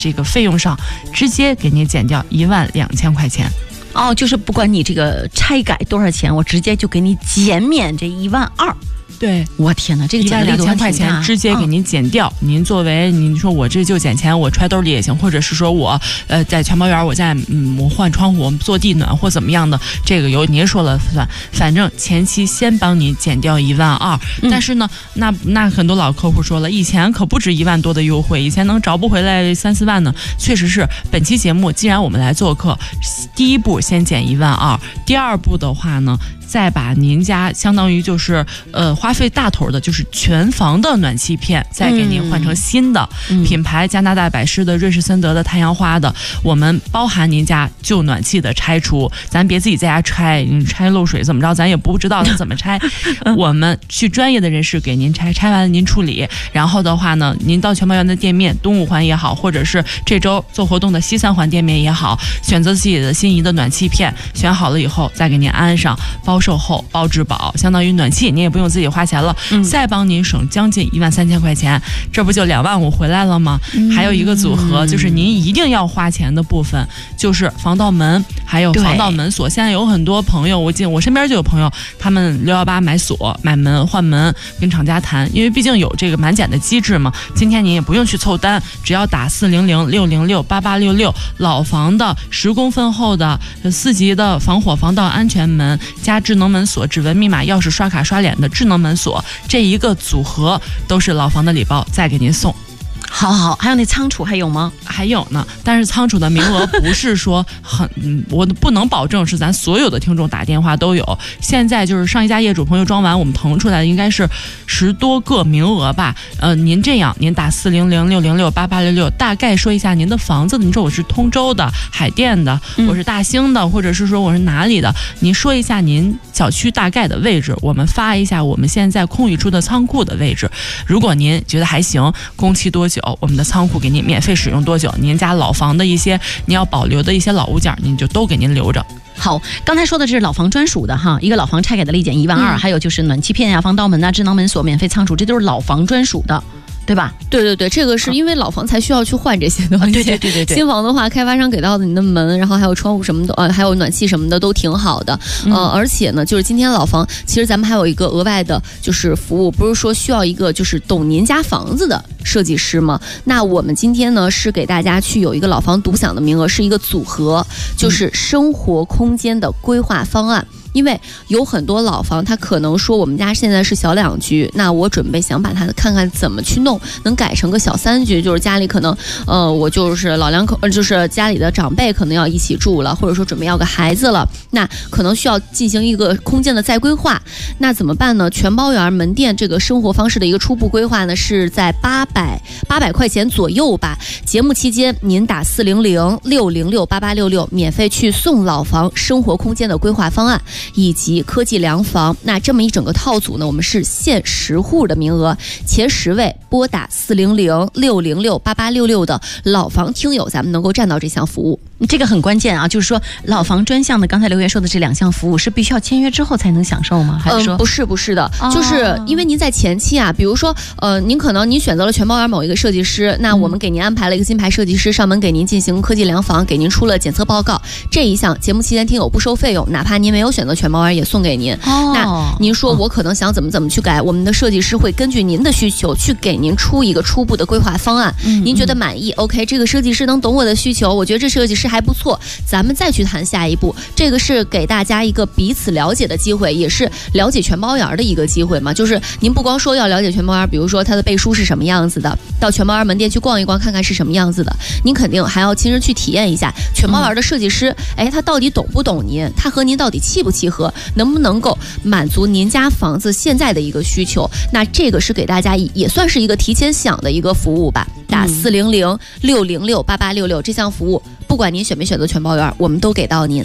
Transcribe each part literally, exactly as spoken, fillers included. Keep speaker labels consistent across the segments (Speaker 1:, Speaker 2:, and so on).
Speaker 1: 这个费用上直接给您减掉一万两千块钱。
Speaker 2: 哦，就是不管你这个拆改多少钱，我直接就给你减免这一万二。
Speaker 1: 对，
Speaker 2: 我天哪，这个
Speaker 1: 一万两千块钱直接给您减掉。嗯、您作为您说我这就减钱，我揣兜里也行，或者是说我呃在全包园我在嗯我换窗户，我们做地暖或怎么样的，这个由您说了算。反正前期先帮您减掉一万二、嗯，但是呢，那那很多老客户说了，以前可不止一万多的优惠，以前能找不回来三四万呢。确实是，本期节目既然我们来做客，第一步先减一万二，第二步的话呢，再把您家相当于就是呃花费大头的，就是全房的暖气片，再给您换成新的、嗯、品牌加拿大百诗的、瑞士森德的、太阳花的，我们包含您家旧暖气的拆除，咱别自己在家拆，你拆漏水怎么着，咱也不知道怎么拆，我们去专业的人士给您拆，拆完了您处理，然后的话呢，您到全包园的店面，东五环也好，或者是这周做活动的西三环店面也好，选择自己的心仪的暖气片，选好了以后再给您安上，包售后包质保，相当于暖气您也不用自己花钱了、嗯、再帮您省将近一万三千块钱，这不就两万五回来了吗、嗯、还有一个组合就是您一定要花钱的部分，就是防盗门还有防盗门锁。现在有很多朋友，我记我身边就有朋友，他们六一八买锁买门换门跟厂家谈，因为毕竟有这个满减的机制嘛，今天您也不用去凑单，只要打四零零六零六八八六六，老房的十公分厚的四级的防火防盗安全门加智能门锁、指纹密码钥匙刷卡刷脸的智能门锁，这一个组合都是老房的礼包，再给您送。
Speaker 2: 好好，还有那仓储还有吗？
Speaker 1: 还有呢，但是仓储的名额不是说很，嗯，我不能保证是咱所有的听众打电话都有。现在就是上一家业主朋友装完，我们腾出来的应该是十多个名额吧。呃，您这样，您打四零零六零六八八六六，大概说一下您的房子，您说我是通州的、海淀的，我是大兴的，或者是说我是哪里的，您说一下您小区大概的位置，我们发一下我们现在空余出的仓库的位置。如果您觉得还行，工期多久？我们的仓库给您免费使用多久？您家老房的一些您要保留的一些老物件，您就都给您留着。
Speaker 2: 好，刚才说的这是老房专属的哈，一个老房拆改的立减一万二、嗯，还有就是暖气片呀、防盗门啊、智能门锁免费仓储，这都是老房专属的。对吧？
Speaker 3: 对对对，这个是因为老房才需要去换这些东西。
Speaker 2: 啊、对对对对对。
Speaker 3: 新房的话，开发商给到的你的门，然后还有窗户什么的，呃，还有暖气什么的都挺好的。嗯、呃，而且呢，就是今天老房，其实咱们还有一个额外的，就是服务，不是说需要一个就是懂您家房子的设计师吗？那我们今天呢是给大家去有一个老房独享的名额，是一个组合，就是生活空间的规划方案。嗯，因为有很多老房，他可能说我们家现在是小两居，那我准备想把它看看怎么去弄，能改成个小三居，就是家里可能，呃，我就是老两口，呃，就是家里的长辈可能要一起住了，或者说准备要个孩子了，那可能需要进行一个空间的再规划，那怎么办呢？全包园门店这个生活方式的一个初步规划呢，是在八百八百块钱左右吧。节目期间，您打四零零六零六八八六六，免费去送老房生活空间的规划方案。以及科技凉房，那这么一整个套组呢，我们是限十户的名额，前十位拨打四零零六零六八八六六的老房听友，咱们能够占到这项服务。
Speaker 2: 这个很关键啊，就是说老房专项的，刚才刘源说的这两项服务是必须要签约之后才能享受吗？还是说、
Speaker 3: 嗯、不是不是的、哦，就是因为您在前期啊，比如说呃，您可能您选择了全包园某一个设计师，那我们给您安排了一个金牌设计师上门给您进行科技凉房，给您出了检测报告，这一项节目期间听友不收费用，哪怕您没有选择全包园也送给您。哦、那您说我可能想怎么怎么去改，我们的设计师会根据您的需求去给您出一个初步的规划方案，嗯、您觉得满意 OK， 这个设计师能懂我的需求，我觉得这设计师还不错，咱们再去谈下一步。这个是给大家一个彼此了解的机会，也是了解全包园的一个机会嘛。就是您不光说要了解全包园，比如说它的背书是什么样子的，到全包园门店去逛一逛看看是什么样子的，您肯定还要亲身去体验一下全包园的设计师，哎、嗯，他到底懂不懂您，他和您到底契不契合，能不能够满足您家房子现在的一个需求。那这个是给大家也算是一个提前想的一个服务吧。打四零零六零六八八六六这项服务，不管您选没选择全包园，我们都给到您。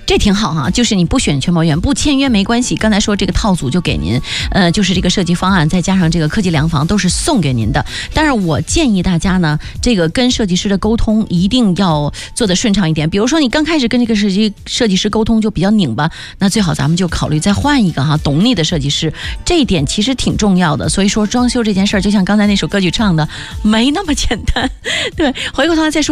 Speaker 2: 这挺好哈，就是你不选全包院，不签约没关系。刚才说这个套组就给您，呃，就是这个设计方案再加上这个科技量房都是送给您的。但是我建议大家呢，这个跟设计师的沟通一定要做得顺畅一点。比如说你刚开始跟这个设计设计师沟通就比较拧巴，那最好咱们就考虑再换一个哈，懂你的设计师，这一点其实挺重要的。所以说装修这件事儿，就像刚才那首歌曲唱的，没那么简单。对，回过头来再说。